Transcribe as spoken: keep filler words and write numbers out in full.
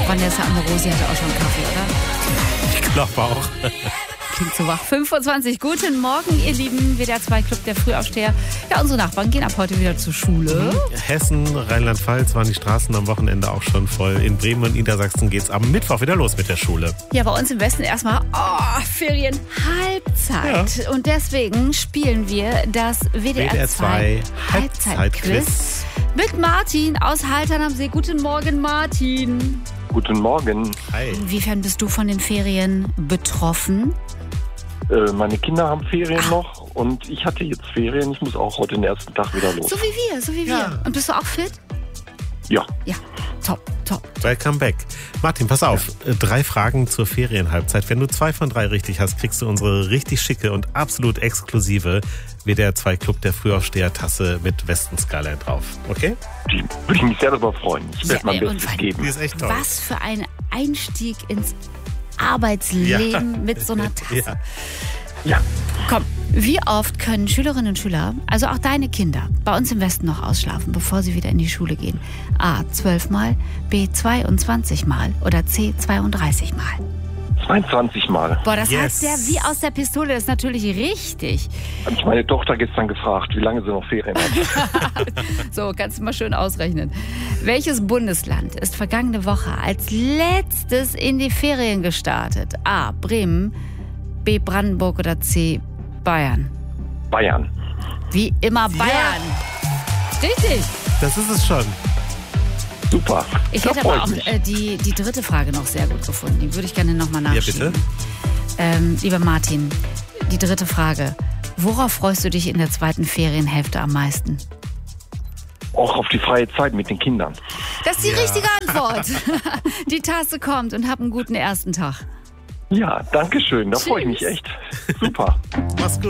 Vanessa Amorosi hatte auch schon einen Kaffee, oder? Ich glaube auch. Klingt so wach. fünfundzwanzig. Guten Morgen, ihr Lieben. W D R zwei Club der Frühaufsteher. Ja, unsere Nachbarn gehen ab heute wieder zur Schule. Hessen, Rheinland-Pfalz waren die Straßen am Wochenende auch schon voll. In Bremen und Niedersachsen geht's am Mittwoch wieder los mit der Schule. Ja, bei uns im Westen erstmal oh, Ferien Halbzeit. Ja. Und deswegen spielen wir das W D R zwei Halbzeit-Quiz mit Martin aus Haltern am See. Guten Morgen, Martin. Guten Morgen. Hi. Inwiefern bist du von den Ferien betroffen? Äh, meine Kinder haben Ferien ah. noch und ich hatte jetzt Ferien. Ich muss auch heute den ersten Tag wieder los. So wie wir, so wie wir. Ja. Und bist du auch fit? Ja. Ja, top, top. Welcome back. Martin, pass auf. Ja. Drei Fragen zur Ferienhalbzeit. Wenn du zwei von drei richtig hast, kriegst du unsere richtig schicke und absolut exklusive W D R zwei Club der Frühaufsteher-Tasse mit Westen Skyline drauf. Okay? Die würde ich mich sehr darüber freuen. Ich werde mein Bestes geben. Die ist echt toll. Was für ein Einstieg ins Arbeitsleben ja. mit so einer Tasse. Ja. ja. Komm, wie oft können Schülerinnen und Schüler, also auch deine Kinder, bei uns im Westen noch ausschlafen, bevor sie wieder in die Schule gehen? A, zwölf Mal, B, zweiundzwanzig Mal oder C, zweiunddreißig Mal? zweiundzwanzig Mal. Boah, das yes. heißt ja wie aus der Pistole, das ist natürlich richtig. Habe ich meine Tochter gestern gefragt, wie lange sie noch Ferien hat. So, kannst du mal schön ausrechnen. Welches Bundesland ist vergangene Woche als letztes in die Ferien gestartet? A, Bremen, B, Brandenburg oder C, Bayern? Bayern. Wie immer Bayern. Ja. Richtig. Das ist es schon. Super. Ich da hätte aber auch mich. äh, die, die dritte Frage noch sehr gut gefunden. Die würde ich gerne nochmal nachschieben. Ja, bitte. Ähm, lieber Martin, die dritte Frage. Worauf freust du dich in der zweiten Ferienhälfte am meisten? Auch auf die freie Zeit mit den Kindern. Das ist die Ja. richtige Antwort. Die Tasse kommt und hab einen guten ersten Tag. Ja, danke schön. Da freue ich mich echt. Super. Mach's gut.